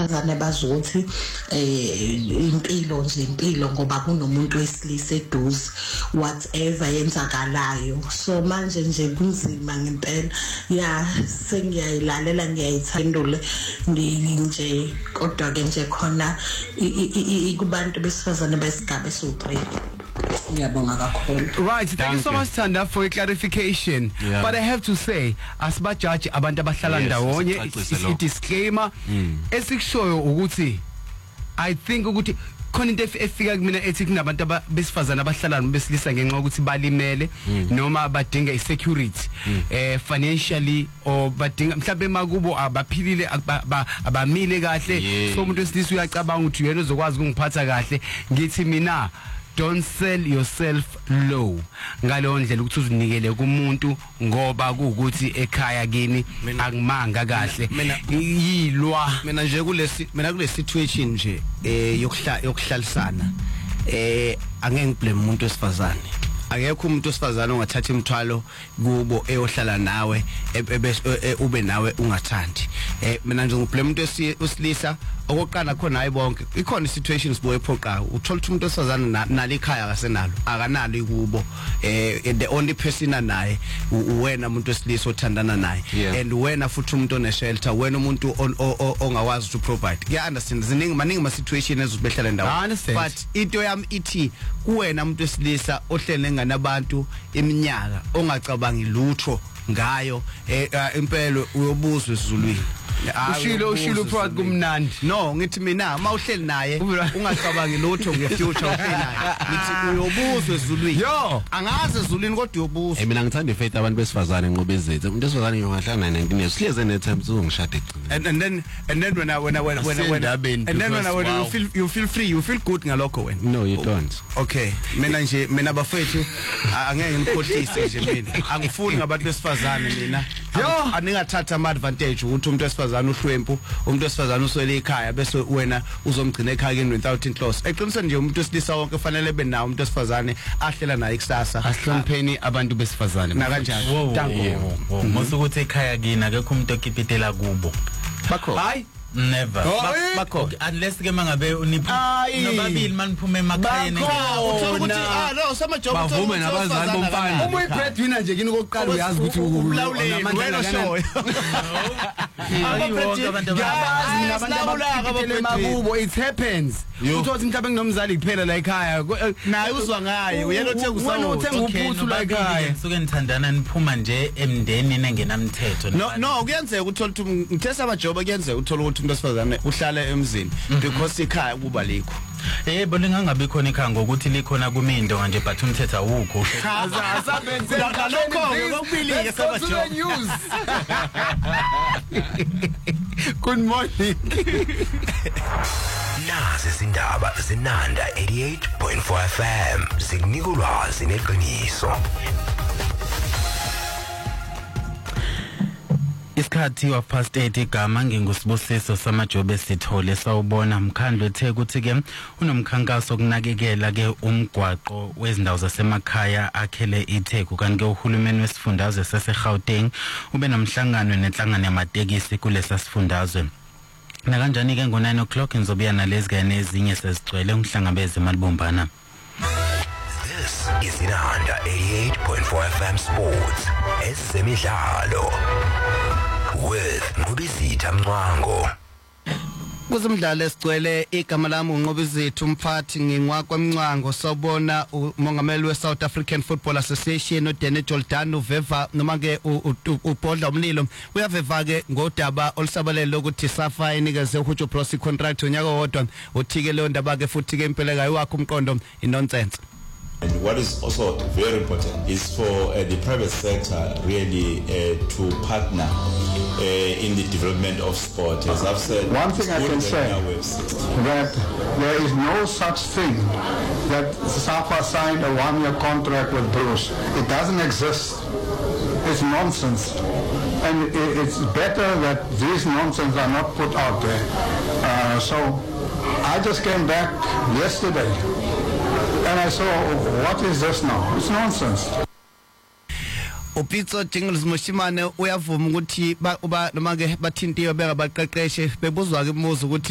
besifazane bazokuthi impilo ngoba kunomuntu wesilisa eduze whatever yenzakalayo. So manje nje kunzima ngempela. Ya sengiyayilalela ngiyayithandula nje kodwa ke nje khona kubantu besifazane besigaba so3. Ngiyabonga kakhulu. Right, thank you so much Thanda for your clarification. But I have to say asibajaji abantu abahlala ndawonye i disclaimer esikushoyo ukuthi I think ukuthi khona into efika kumina ethi kunabantu besifazana abahlala besilisa ngenxa ukuthi balimele noma badinga isecurity financially or badinga mhlawumbe makubo abaphilile abamile kahle so umuntu wesilisa uyacabanga ukuthi yena uzokwazi ukungiphatha kahle ngithi mina don't sell yourself low ngalo ndlela ukuthi uzinikele kumuntu ngoba kuukuthi ekhaya kini akimanga kahle yilwa mina nje kule situation nje yokuhlalisana angeke ngiblame umuntu wesifazane akekho umuntu wesifazane ongathatha imithwalo kubo eyohlala nawe ube nawe ungathandi mina nje ngiblame umuntu wesilisa okoqala khona hayi bonke ikhona situations boy ephoqa uthola umuntu wesifazane nalikhaya akasenalo akanalo ikubo the only person naye uwena umuntu wesilisa othandana naye and wena futhi umuntu one shelter wena umuntu ongawazi to provide yeah understand maningi ma situation ezobehlala ndawo but into yami ithi kuwena umuntu wesilisa ohlele nganabantu iminyaka ongacabangi lutho ngayo impela uyobuzwa esizulwini ushilo product kumnandi no ngithi mina mawuhleli naye ungacabangi lutho ngefuture uhleli naye ngithi uyobuzwa esizulwini angaze ezulwini kodwa uyobuzwa mina ngithanda ifaith abantu besifazane ngoba ezethu umuntu wesifazane ngiyohlala naye 19 years sihleze netime ngishade egcina and then when you feel free you feel good ngalokho wena no you don't okay mina bafethu angeke ngimkhohlise nje mina angifuni ngabantu besifazane mina aningathatha ama advantage ukuthi umuntu wesifazane uhlwempu umuntu wesifazane uswele ekhaya bese wena uzomgcina ekhaya kini without inclose eqinisa nje umuntu wesilisa wonke kufanele benawo umuntu wesifazane ahlela naye kusasa ahlonipheni abantu besifazane na kanjani mase ukuthi ekhaya kini akekho umuntu okipitela kubo bakho hayi never bakho unless ke mangabe nobabili maniphuma emakhaya ukuthi no samajob bavume nabazali bomfana uma ibreadwinner nje kini kokuqala uyazi ukuthi wena show abantu it happens uthothi mhlawumbe nginomzali kuphela la ekhaya naye uzwa ngaye uyena othenga uthenga uphuthu la ekhaya suke nithandana niphuma nje emndenini engenamthetho no kuyenzeka uthola ukuthi ngithesa amajob kuyenzeka uthola ukuthi umuntu wesifazane uhlala emzini because ikhaya kuba likho bona ngangabe khona ikhaya ngokuthi likhona kumindo nje but umthetho awukho asabenze lokho ngokubilike sabajob news good morning nazi izindaba zinanda 88.4 FM zikunika ulwazi neqiniso. Isikhathi wa past 8 igama ngingusibusiso samajobe sithole sawubona mkhandlo ethe ukuthi ke unomkhankaso kunakekela ke umgwaqo wezindawo zasemakhaya akhele iTheku kanti ke uhulumeni wesifundazwe saseGauteng ube nomhlangano nenhlangano yamatekisi kulesa sifundazwe. Na kanjani ke ngo9 o'clock ngizobuya nalezi ngane ezinye sezigcwele umhlangabeze malibumbana. This is Inanda 88.4 FM Sports esemidlalo with Nqobizitha Mncwango. Kuzimdlalo esigcwele igama lami uNqobizitha umphathi ngingwakwa Mncwango sawubona umongameli weSouth African Football Association uDenny Jordan uveva noma ke ubhodla umlilo uyaveva ke ngodaba olusabalele ukuthi Safa inikeze uHujo Bros contract unyaka wodwa uthike le ndaba ke futhi ke impela kayi wakho umqondo inonsense. And what is also very important is for the private sector really to partner in the development of sport. As I've said, one thing I can say that there is no such thing that SAFA signed a 1-year contract with Bruce. It doesn't exist. It's nonsense. And it's better that these nonsense are not put out there. So I just came back yesterday and I saw, what is this now? It's nonsense. Upitso Jingles Mushimane uyavuma ukuthi noma ke bathintiwe bengabaqeqeshe bebuzwa ke umuzi ukuthi